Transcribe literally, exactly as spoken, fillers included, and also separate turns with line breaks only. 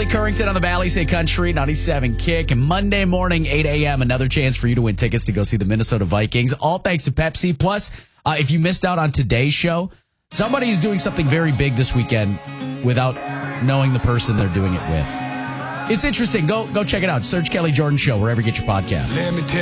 Kelly Currington on the Valley Say Country, ninety-seven Kick. And Monday morning, eight a.m., another chance for you to win tickets to go see the Minnesota Vikings. All thanks to Pepsi. Plus, uh, if you missed out on today's show, somebody's doing something very big this weekend without knowing the person they're doing it with. It's interesting. Go go check it out. Search Kelly Jordan Show wherever you get your podcast. Let me tell